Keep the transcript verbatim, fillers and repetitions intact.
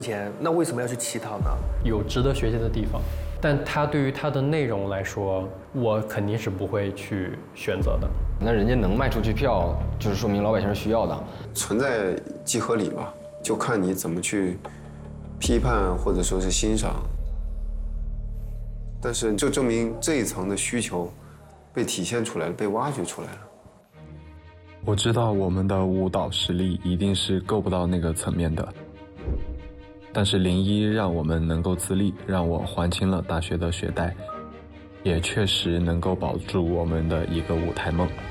钱，那为什么要去乞讨呢？ 有值得学习的地方，但它对于它的内容来说，我肯定是不会去选择的。 那人家能卖出去票，就是说明老百姓是需要的。 存在即合理吧，就看你怎么去批判或者说是欣赏。但是就证明这一层的需求被体现出来了，被挖掘出来了。 我知道我们的舞蹈实力一定是够不到那个层面的，但是零一让我们能够自立，让我还清了大学的学贷，也确实能够保住我们的一个舞台梦。